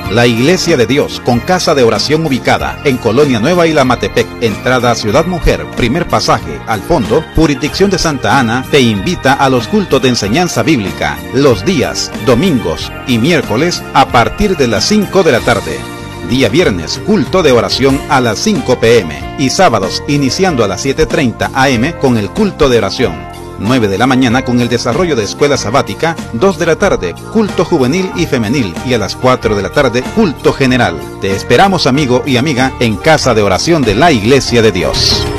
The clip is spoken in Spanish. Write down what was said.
La Iglesia de Dios, con casa de oración ubicada en Colonia Nueva Ilamatepec, entrada a Ciudad Mujer, primer pasaje, al fondo, jurisdicción de Santa Ana, te invita a los cultos de enseñanza bíblica, los días, domingos y miércoles a partir de las 5 de la tarde. Día viernes, culto de oración a las 5 p.m. y sábados, iniciando a las 7:30 a.m. con el culto de oración. 9 de la mañana con el desarrollo de escuela sabática, 2 de la tarde, culto juvenil y femenil, y a las 4 de la tarde, culto general. Te esperamos, amigo y amiga, en Casa de Oración de la Iglesia de Dios.